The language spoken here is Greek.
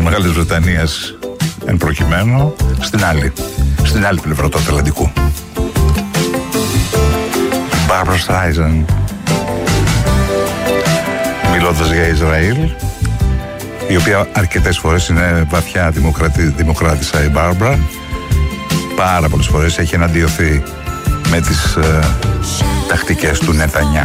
Μεγάλης Βρετανίας εν προκειμένου, στην άλλη πλευρά του Ατλαντικού. Barbra Streisand, μιλώντας για Ισραήλ, η οποία αρκετές φορές είναι βαθιά δημοκράτησα η Μπάρμπρα. Πάρα πολλές φορές έχει εναντιωθεί με τις τακτικές του Νετανιάχου.